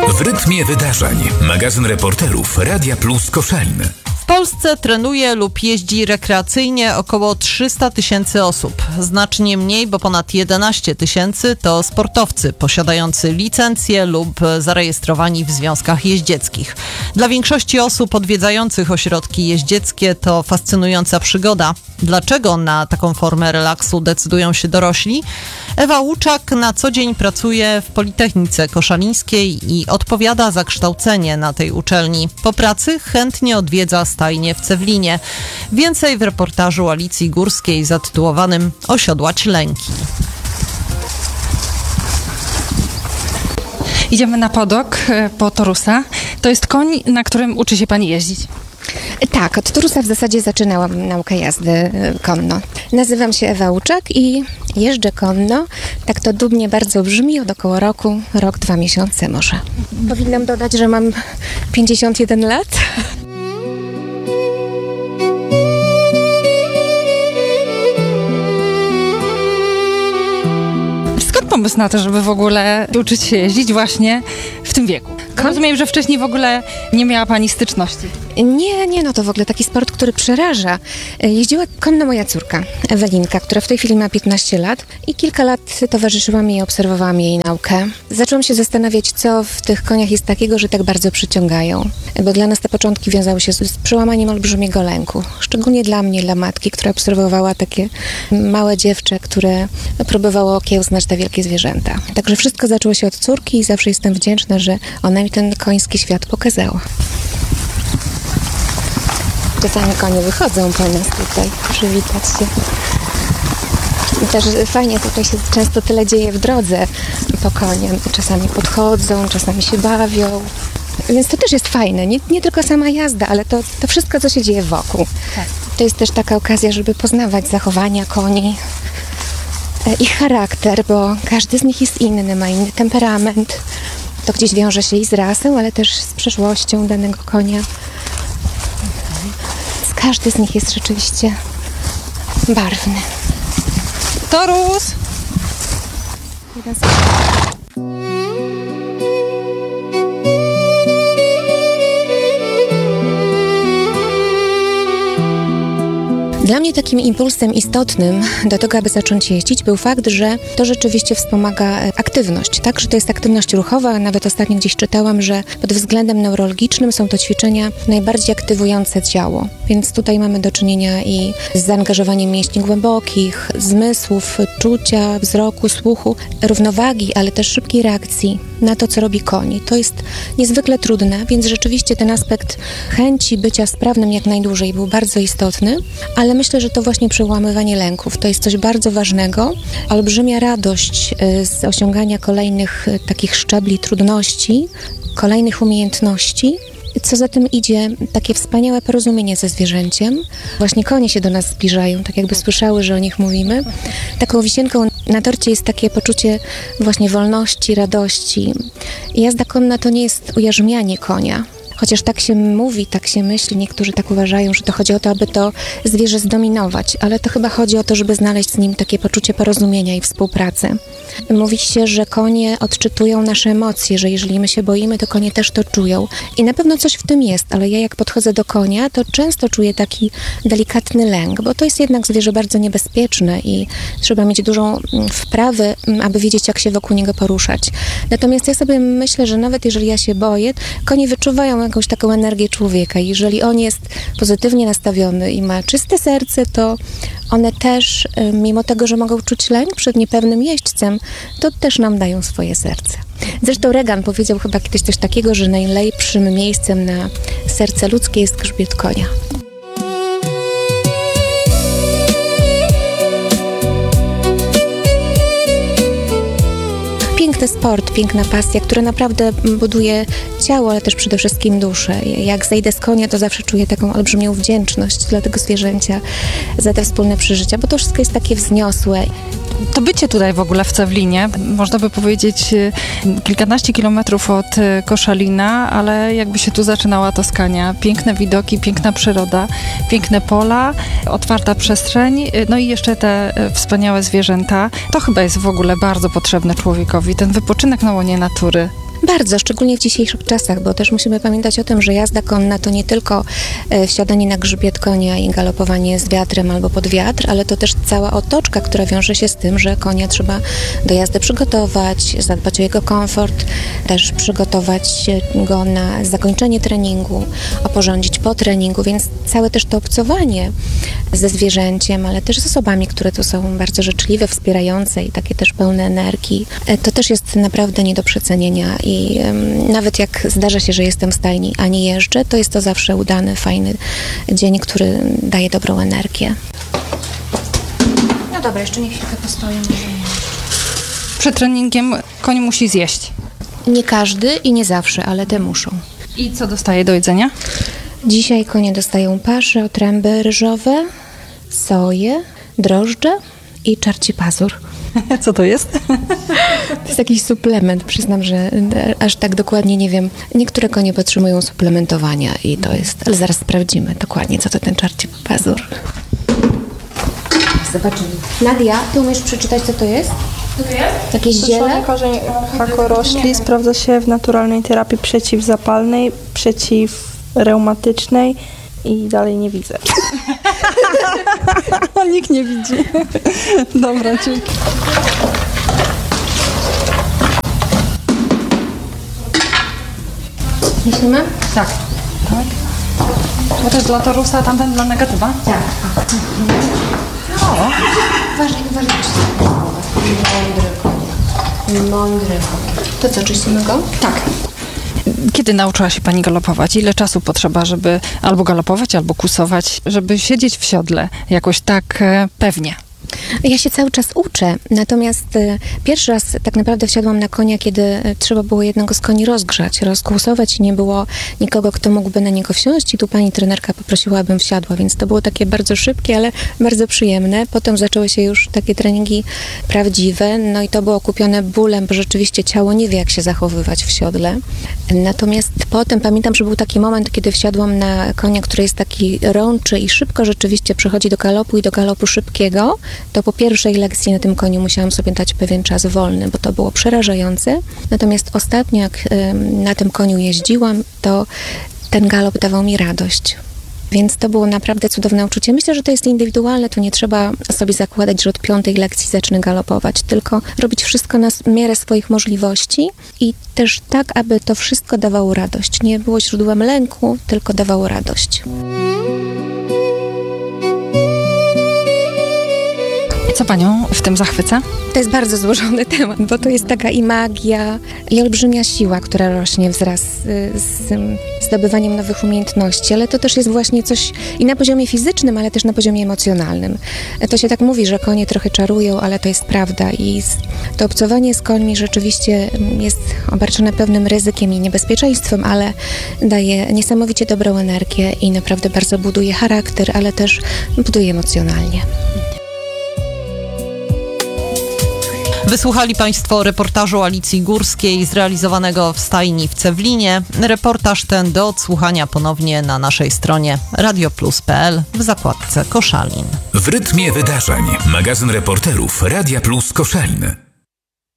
W rytmie wydarzeń. Magazyn reporterów Radia Plus Koszalin. W Polsce trenuje lub jeździ rekreacyjnie około 300 000 osób. Znacznie mniej, bo ponad 11 000 to sportowcy posiadający licencje lub zarejestrowani w związkach jeździeckich. Dla większości osób odwiedzających ośrodki jeździeckie to fascynująca przygoda. Dlaczego na taką formę relaksu decydują się dorośli? Ewa Łuczak na co dzień pracuje w Politechnice Koszalińskiej i odpowiada za kształcenie na tej uczelni. Po pracy chętnie odwiedza stajnię w Cewlinie. Więcej w reportażu Alicji Górskiej zatytułowanym Osiodłać lęki. Idziemy na podok po Torusa. To jest koń, na którym uczy się pani jeździć. Tak, od Torusa w zasadzie zaczynałam naukę jazdy konno. Nazywam się Ewa Łuczak i jeżdżę konno. Tak to dumnie bardzo brzmi, od około roku, rok, 2 miesiące może. Powinnam dodać, że mam 51 lat. Skąd pomysł na to, żeby w ogóle uczyć się jeździć właśnie w tym wieku? Rozumiem, że wcześniej w ogóle nie miała pani styczności. Nie, no to w ogóle taki sport, który przeraża. Jeździła konno moja córka, Ewelinka, która w tej chwili ma 15 lat i kilka lat towarzyszyłam jej, obserwowałam jej naukę. Zaczęłam się zastanawiać, co w tych koniach jest takiego, że tak bardzo przyciągają. Bo dla nas te początki wiązały się z przełamaniem olbrzymiego lęku. Szczególnie dla mnie, dla matki, która obserwowała takie małe dziewczę, które próbowało okiełznać te wielkie zwierzęta. Także wszystko zaczęło się od córki i zawsze jestem wdzięczna, że ona mi ten koński świat pokazała. Czasami konie wychodzą po nas tutaj, przywitać się. I też fajnie, tutaj się często tyle dzieje w drodze po konie. Czasami podchodzą, czasami się bawią. Więc to też jest fajne, nie tylko sama jazda, ale to wszystko, co się dzieje wokół. Tak. To jest też taka okazja, żeby poznawać zachowania koni, ich charakter, bo każdy z nich jest inny, ma inny temperament. To gdzieś wiąże się i z rasą, ale też z przeszłością danego konia. Każdy z nich jest rzeczywiście barwny. Torus! Dla mnie takim impulsem istotnym do tego, aby zacząć jeździć, był fakt, że to rzeczywiście wspomaga aktywność, tak? Że to jest aktywność ruchowa. Nawet ostatnio gdzieś czytałam, że pod względem neurologicznym są to ćwiczenia najbardziej aktywujące ciało. Więc tutaj mamy do czynienia i z zaangażowaniem mięśni głębokich, zmysłów, czucia, wzroku, słuchu, równowagi, ale też szybkiej reakcji na to, co robi koń. To jest niezwykle trudne, więc rzeczywiście ten aspekt chęci bycia sprawnym jak najdłużej był bardzo istotny, ale myślę, że to właśnie przełamywanie lęków to jest coś bardzo ważnego. Olbrzymia radość z osiągania kolejnych takich szczebli trudności, kolejnych umiejętności. Co za tym idzie, takie wspaniałe porozumienie ze zwierzęciem. Właśnie konie się do nas zbliżają, tak jakby słyszały, że o nich mówimy. Taką wisienką na torcie jest takie poczucie właśnie wolności, radości. Jazda konna to nie jest ujarzmianie konia. Chociaż tak się mówi, tak się myśli, niektórzy tak uważają, że to chodzi o to, aby to zwierzę zdominować, ale to chyba chodzi o to, żeby znaleźć z nim takie poczucie porozumienia i współpracy. Mówi się, że konie odczytują nasze emocje, że jeżeli my się boimy, to konie też to czują. I na pewno coś w tym jest, ale ja jak podchodzę do konia, to często czuję taki delikatny lęk, bo to jest jednak zwierzę bardzo niebezpieczne i trzeba mieć dużą wprawę, aby wiedzieć, jak się wokół niego poruszać. Natomiast ja sobie myślę, że nawet jeżeli ja się boję, konie wyczuwają jakąś taką energię człowieka. Jeżeli on jest pozytywnie nastawiony i ma czyste serce, to one też, mimo tego, że mogą czuć lęk przed niepewnym jeźdźcem, to też nam dają swoje serce. Zresztą Reagan powiedział chyba kiedyś coś takiego, że najlepszym miejscem na serce ludzkie jest grzbiet konia. Piękny sport, piękna pasja, która naprawdę buduje ciało, ale też przede wszystkim duszę. Jak zejdę z konia, to zawsze czuję taką olbrzymią wdzięczność dla tego zwierzęcia za te wspólne przeżycia, bo to wszystko jest takie wzniosłe. To bycie tutaj w ogóle w Cewlinie, można by powiedzieć kilkanaście kilometrów od Koszalina, ale jakby się tu zaczynała Toskania. Piękne widoki, piękna przyroda, piękne pola, otwarta przestrzeń, no i jeszcze te wspaniałe zwierzęta. To chyba jest w ogóle bardzo potrzebne człowiekowi, ten wypoczynek na łonie natury. Bardzo, szczególnie w dzisiejszych czasach, bo też musimy pamiętać o tym, że jazda konna to nie tylko wsiadanie na grzbiet konia i galopowanie z wiatrem albo pod wiatr, ale to też cała otoczka, która wiąże się z tym, że konia trzeba do jazdy przygotować, zadbać o jego komfort, też przygotować go na zakończenie treningu, oporządzić po treningu, więc całe też to obcowanie ze zwierzęciem, ale też z osobami, które tu są bardzo życzliwe, wspierające i takie też pełne energii, to też jest naprawdę nie do przecenienia i nawet jak zdarza się, że jestem w stajni, a nie jeżdżę, to jest to zawsze udany, fajny dzień, który daje dobrą energię. No dobra, jeszcze niech chwilkę postoi. Przed treningiem koń musi zjeść. Nie każdy i nie zawsze, ale te muszą. I co dostaje do jedzenia? Dzisiaj konie dostają paszę, otręby ryżowe, soję, drożdże i czarci pazur. Co to jest? To jest jakiś suplement, przyznam, że aż tak dokładnie nie wiem. Niektóre konie potrzebują suplementowania i to jest, ale zaraz sprawdzimy dokładnie, co to ten czarci pazur. Zobaczymy. Nadia, ty umiesz przeczytać, co to jest? Co to jest? Jakieś ziele? Korzeń hakorośli sprawdza się w naturalnej terapii przeciwzapalnej, przeciwreumatycznej i dalej nie widzę. Nikt nie widzi. Dobra, dzięki. Myślimy? Tak. Bo to jest dla torusa, tamten dla negatywa? Tak. Uważaj, Mądry koń. To co, czyścimy go? Tak. Kiedy nauczyła się pani galopować? Ile czasu potrzeba, żeby albo galopować, albo kusować, żeby siedzieć w siodle jakoś tak pewnie? Ja się cały czas uczę, natomiast pierwszy raz tak naprawdę wsiadłam na konia, kiedy trzeba było jednego z koni rozgrzać, rozkłusować i nie było nikogo, kto mógłby na niego wsiąść i tu pani trenerka poprosiła, abym wsiadła, więc to było takie bardzo szybkie, ale bardzo przyjemne. Potem zaczęły się już takie treningi prawdziwe, no i to było kupione bólem, bo rzeczywiście ciało nie wie, jak się zachowywać w siodle. Natomiast potem pamiętam, że był taki moment, kiedy wsiadłam na konia, który jest taki rączy i szybko rzeczywiście przechodzi do galopu i do galopu szybkiego. To po pierwszej lekcji na tym koniu musiałam sobie dać pewien czas wolny, bo to było przerażające. Natomiast ostatnio, jak na tym koniu jeździłam, to ten galop dawał mi radość. Więc to było naprawdę cudowne uczucie. Myślę, że to jest indywidualne, tu nie trzeba sobie zakładać, że od 5. lekcji zacznę galopować, tylko robić wszystko na miarę swoich możliwości i też tak, aby to wszystko dawało radość. Nie było źródłem lęku, tylko dawało radość. Co panią w tym zachwyca? To jest bardzo złożony temat, bo to jest taka i magia, i olbrzymia siła, która rośnie wraz z zdobywaniem nowych umiejętności, ale to też jest właśnie coś i na poziomie fizycznym, ale też na poziomie emocjonalnym. To się tak mówi, że konie trochę czarują, ale to jest prawda i to obcowanie z końmi rzeczywiście jest obarczone pewnym ryzykiem i niebezpieczeństwem, ale daje niesamowicie dobrą energię i naprawdę bardzo buduje charakter, ale też buduje emocjonalnie. Wysłuchali Państwo reportażu Alicji Górskiej zrealizowanego w stajni w Cewlinie. Reportaż ten do odsłuchania ponownie na naszej stronie radioplus.pl w zakładce Koszalin. W rytmie wydarzeń. Magazyn reporterów Radia Plus Koszalin.